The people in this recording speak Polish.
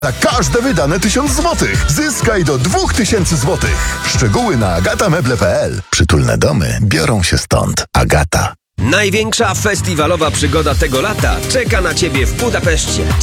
Na każde wydane 1000 zł. Zyskaj do 2000 zł. Szczegóły na agatameble.pl. Przytulne domy biorą się stąd. Agata. Największa festiwalowa przygoda tego lata czeka na Ciebie w Budapeszcie.